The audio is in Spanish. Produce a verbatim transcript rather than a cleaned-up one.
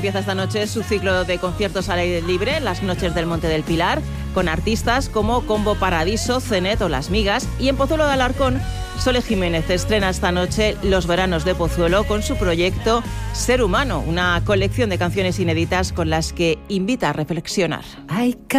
empieza esta noche su ciclo de conciertos al aire libre, Las Noches del Monte del Pilar, con artistas como Combo Paradiso, Cenet o Las Migas. Y en Pozuelo de Alarcón, Sole Jiménez estrena esta noche Los Veranos de Pozuelo con su proyecto Ser Humano, una colección de canciones inéditas con las que invita a reflexionar. Hay